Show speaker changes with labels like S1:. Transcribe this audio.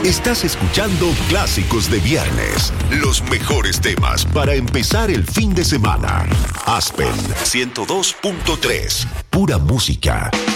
S1: Estás escuchando Clásicos de Viernes, los mejores temas para empezar el fin de semana. Aspen 102.3, pura música.